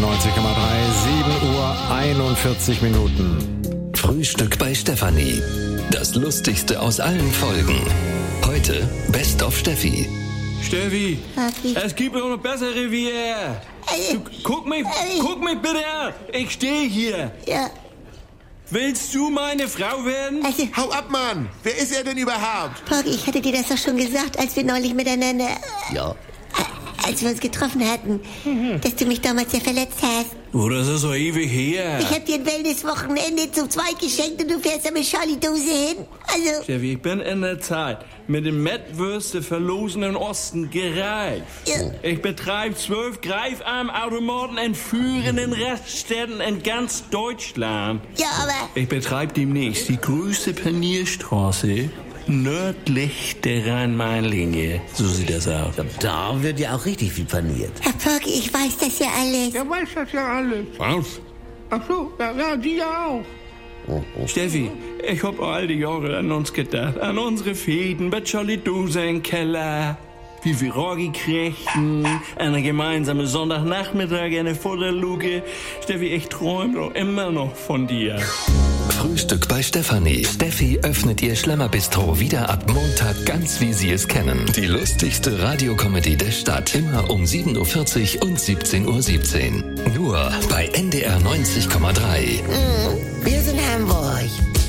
7 Uhr 41 Minuten. Frühstück bei Stefanie. Das Lustigste aus allen Folgen. Heute Best of Steffi. Steffi, es gibt noch bessere wie er. Guck mich bitte an. Ich stehe hier. Ja. Willst du meine Frau werden? Also, Hau ab, Mann! Wer ist er denn überhaupt? Porgy, ich hatte dir das doch schon gesagt, als wir neulich miteinander... Ja. Als wir uns getroffen hatten, dass du mich damals ja verletzt hast. Oh, das ist so ewig her. Ich hab dir ein Wellness-Wochenende zu zweit geschenkt und du fährst da mit Charlie-Dose hin. Also... Steffi, ich bin in der Zeit mit dem Mettwürste verlosenen Osten gereift. Ja. Ich betreibe 12 Greifarmautomaten in führenden Raststätten in ganz Deutschland. Ja, aber... Ich betreibe demnächst die größte Panierstraße nördlich der Rhein-Main-Linie. So sieht das aus. Da wird ja auch richtig viel paniert. Herr Porgy, ich weiß das ja alles. Er weiß das ja alles. Was? Ach so, ja, die ja auch. Steffi, ich hab all die Jahre an uns gedacht. An unsere Fäden bei Charlie Dose im Keller. Wie wir Rogi kriegten. Eine gemeinsame Sonntagnachmittag, eine Futterluke. Steffi, ich träume doch immer noch von dir. Frühstück bei Stefanie. Steffi öffnet ihr Schlemmerbistro wieder ab Montag, ganz wie Sie es kennen. Die lustigste Radiokomödie der Stadt. Immer um 7.40 Uhr und 17.17 Uhr. Nur bei NDR 90,3. Wir sind Hamburg.